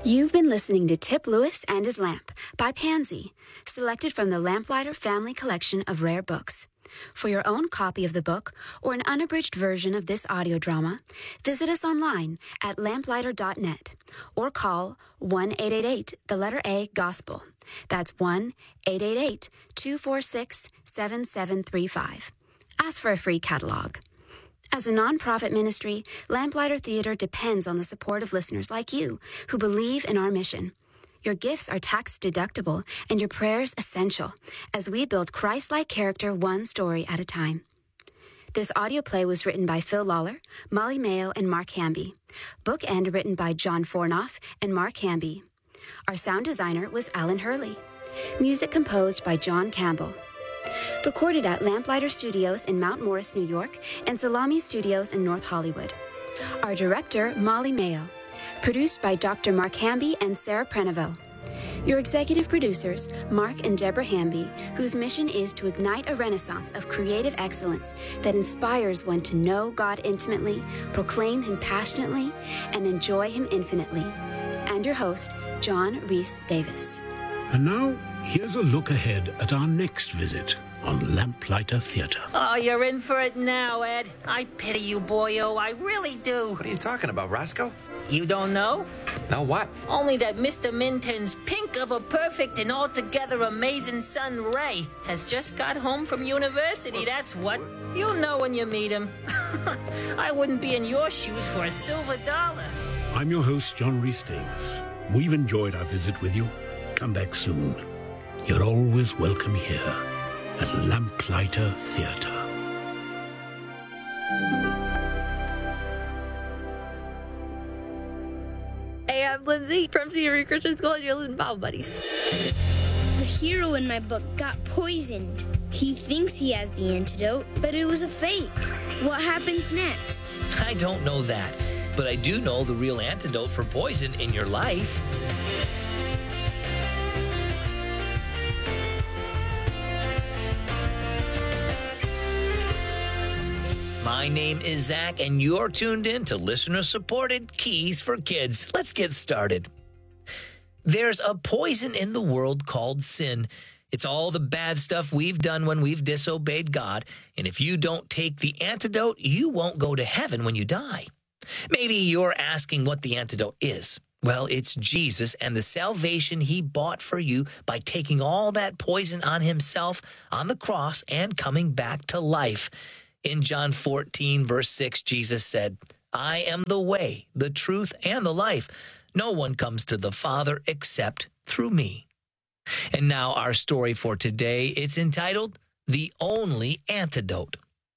You've been listening to Tip Lewis and His Lamp by Pansy, selected from the Lamplighter Family Collection of Rare Books. For your own copy of the book or an unabridged version of this audio drama, visit us online at lamplighter.net or call 1-888, the letter A, Gospel. That's 1-888-246-7735. Ask for a free catalog. As a nonprofit ministry, Lamplighter Theater depends on the support of listeners like you who believe in our mission. Your gifts are tax-deductible and your prayers essential as we build Christ-like character one story at a time. This audio play was written by Phil Lawler, Molly Mayo, and Mark Hamby. Bookend written by John Fornoff and Mark Hamby. Our sound designer was Alan Hurley. Music composed by John Campbell. Recorded at Lamplighter Studios in Mount Morris, New York, and Salami Studios in North Hollywood. Our director, Molly Mayo. Produced by Dr. Mark Hamby and Sarah Prenevo. Your executive producers, Mark and Deborah Hamby, whose mission is to ignite a renaissance of creative excellence that inspires one to know God intimately, proclaim Him passionately, and enjoy Him infinitely. And your host, John Rhys Davis. And now, here's a look ahead at our next visit on Lamplighter Theatre. Oh, you're in for it now, Ed. I pity you, boyo. I really do. What are you talking about, Roscoe? You don't know? No, what? Only that Mr. Minton's pink of a perfect and altogether amazing son, Ray, has just got home from university, that's what. You'll know when you meet him. I wouldn't be in your shoes for a silver dollar. I'm your host, John Rhys Davis. We've enjoyed our visit with you. Come back soon. You're always welcome here at Lamplighter Theatre. Hey, I'm Lindsay from Scenery Christian School, and you're listening to Bible Buddies. The hero in my book got poisoned. He thinks he has the antidote, but it was a fake. What happens next? I don't know that, but I do know the real antidote for poison in your life. My name is Zach, and you're tuned in to listener-supported Keys for Kids. Let's get started. There's a poison in the world called sin. It's all the bad stuff we've done when we've disobeyed God, and if you don't take the antidote, you won't go to heaven when you die. Maybe you're asking what the antidote is. Well, it's Jesus and the salvation He bought for you by taking all that poison on Himself on the cross and coming back to life. In John 14, verse 6, Jesus said, I am the way, the truth, and the life. No one comes to the Father except through me. And now our story for today, it's entitled, The Only Antidote.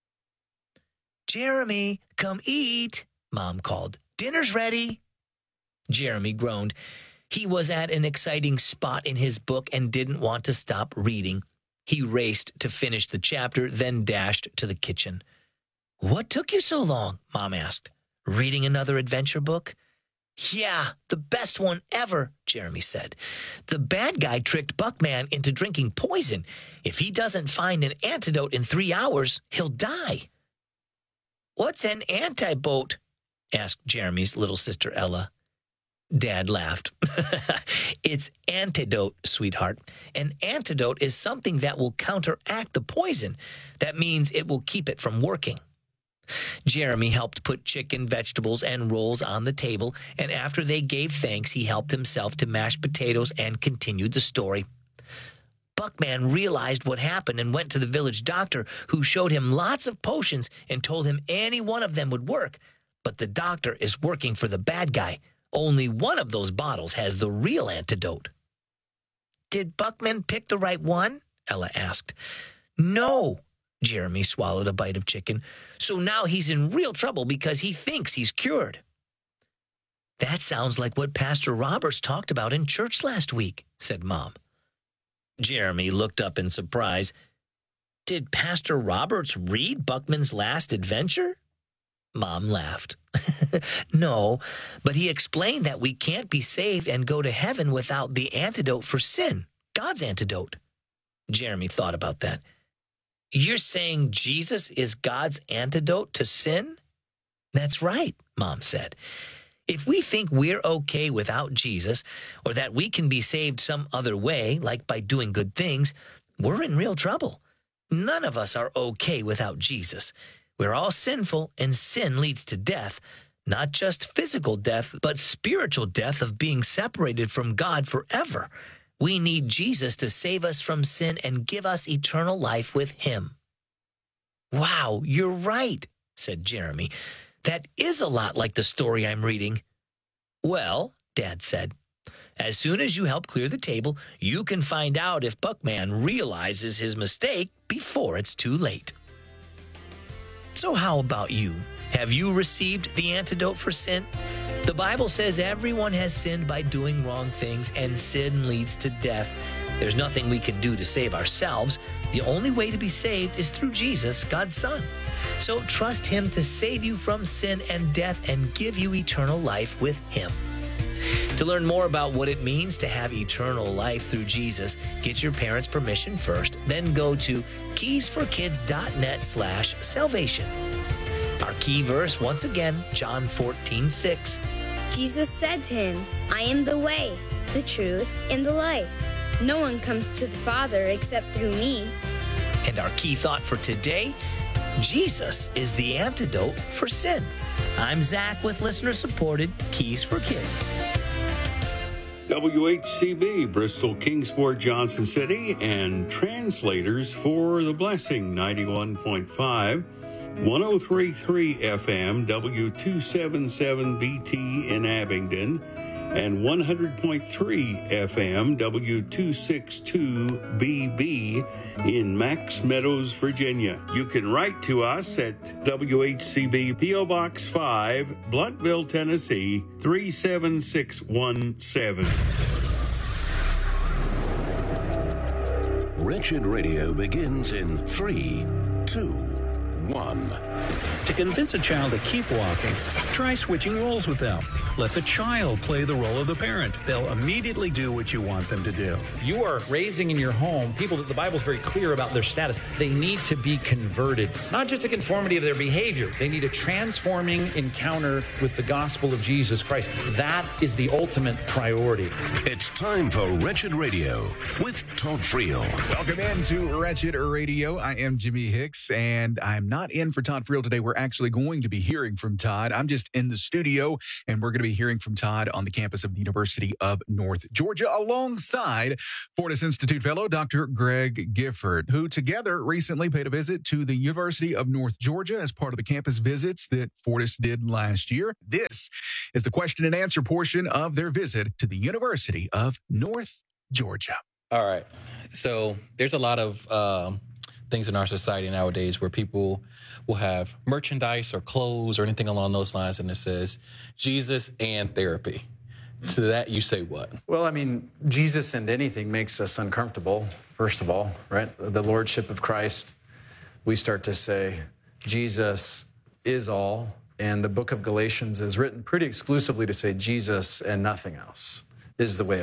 Jeremy, come eat, Mom called. Dinner's ready. Jeremy groaned. He was at an exciting spot in his book and didn't want to stop reading. He raced to finish the chapter, then dashed to the kitchen. What took you so long? Mom asked. Reading another adventure book? Yeah, the best one ever, Jeremy said. The bad guy tricked Buckman into drinking poison. If he doesn't find an antidote in 3 hours, he'll die. What's an antidote? Asked Jeremy's little sister Ella. Dad laughed. It's antidote, sweetheart. An antidote is something that will counteract the poison. That means it will keep it from working. Jeremy helped put chicken, vegetables, and rolls on the table, and after they gave thanks, he helped himself to mashed potatoes and continued the story. Buckman realized what happened and went to the village doctor, who showed him lots of potions and told him any one of them would work. But the doctor is working for the bad guy. Only one of those bottles has the real antidote. Did Buckman pick the right one? Ella asked. No. Jeremy swallowed a bite of chicken. So now he's in real trouble because he thinks he's cured. That sounds like what Pastor Roberts talked about in church last week, said Mom. Jeremy looked up in surprise. Did Pastor Roberts read Buckman's last adventure? Mom laughed. No, but he explained that we can't be saved and go to heaven without the antidote for sin, God's antidote. Jeremy thought about that. You're saying Jesus is God's antidote to sin? That's right, Mom said. If we think we're okay without Jesus, or that we can be saved some other way, like by doing good things, we're in real trouble. None of us are okay without Jesus. We're all sinful, and sin leads to death, not just physical death, but spiritual death of being separated from God forever. We need Jesus to save us from sin and give us eternal life with him. Wow, you're right, said Jeremy. That is a lot like the story I'm reading. Well, Dad said, as soon as you help clear the table, you can find out if Buckman realizes his mistake before it's too late. So how about you? Have you received the antidote for sin? The Bible says everyone has sinned by doing wrong things, and sin leads to death. There's nothing we can do to save ourselves. The only way to be saved is through Jesus, God's Son. So trust him to save you from sin and death and give you eternal life with him. To learn more about what it means to have eternal life through Jesus, get your parents' permission first, then go to keysforkids.net/salvation. Our key verse, once again, John 14:6. Jesus said to him, I am the way, the truth, and the life. No one comes to the Father except through me. And our key thought for today, Jesus is the antidote for sin. I'm Zach with listener-supported Keys for Kids. WHCB, Bristol, Kingsport, Johnson City, and translators for The Blessing, 91.5, 103.3 FM, W277BT in Abingdon, and 100.3 FM, W262BB in Max Meadows, Virginia. You can write to us at WHCB P.O. Box 5, Blountville, Tennessee, 37617. Wretched Radio begins in 3, 2, 1. To convince a child to keep walking, try switching roles with them. Let the child play the role of the parent. They'll immediately do what you want them to do. You are raising in your home people that the Bible's very clear about their status. They need to be converted, not just a conformity of their behavior. They need a transforming encounter with the gospel of Jesus Christ. That is the ultimate priority. It's time for Wretched Radio with Todd Friel. Welcome into Wretched Radio. I am Jimmy Hicks, and I'm not in for Todd Friel today. We're actually going to be hearing from Todd. I'm just in the studio, and we're going to be hearing from Todd on the campus of the University of North Georgia alongside Fortis Institute fellow Dr. Greg Gifford, who together recently paid a visit to the University of North Georgia as part of the campus visits that Fortis did last year. This is the question and answer portion of their visit to the University of North Georgia. All right. So there's a lot of things in our society nowadays where people will have merchandise or clothes or anything along those lines, and it says Jesus and therapy. To that, you say what? Well, I mean, Jesus and anything makes us uncomfortable, first of all, right? The lordship of Christ, we start to say Jesus is all, and the book of Galatians is written pretty exclusively to say Jesus and nothing else is the way